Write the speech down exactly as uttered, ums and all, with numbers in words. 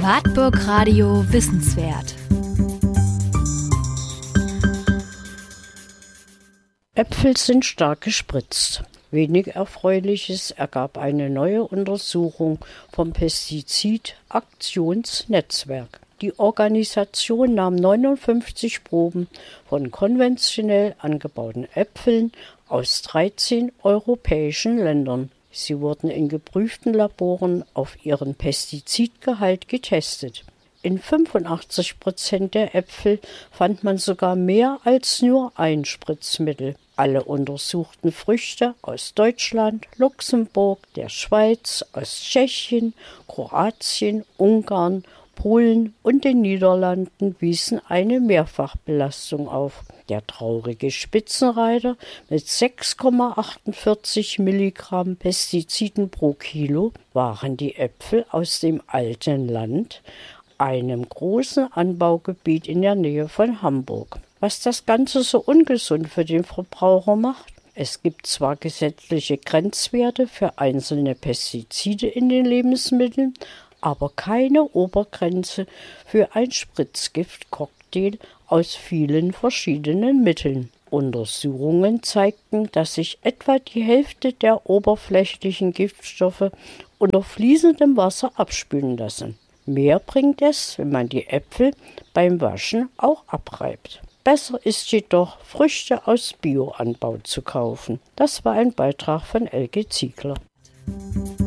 Wartburg Radio Wissenswert. Äpfel sind stark gespritzt. Wenig Erfreuliches ergab eine neue Untersuchung vom Pestizid-Aktionsnetzwerk. Die Organisation nahm neunundfünfzig Proben von konventionell angebauten Äpfeln aus dreizehn europäischen Ländern. Sie wurden in geprüften Laboren auf ihren Pestizidgehalt getestet. In fünfundachtzig Prozent der Äpfel fand man sogar mehr als nur ein Spritzmittel. Alle untersuchten Früchte aus Deutschland, Luxemburg, der Schweiz, aus Tschechien, Kroatien, Ungarn, Polen und den Niederlanden wiesen eine Mehrfachbelastung auf. Der traurige Spitzenreiter mit sechs Komma achtundvierzig Milligramm Pestiziden pro Kilo waren die Äpfel aus dem alten Land, einem großen Anbaugebiet in der Nähe von Hamburg. Was das Ganze so ungesund für den Verbraucher macht? Es gibt zwar gesetzliche Grenzwerte für einzelne Pestizide in den Lebensmitteln, aber keine Obergrenze für ein Spritzgift-Cocktail aus vielen verschiedenen Mitteln. Untersuchungen zeigten, dass sich etwa die Hälfte der oberflächlichen Giftstoffe unter fließendem Wasser abspülen lassen. Mehr bringt es, wenn man die Äpfel beim Waschen auch abreibt. Besser ist jedoch, Früchte aus Bioanbau zu kaufen. Das war ein Beitrag von Elke Ziegler.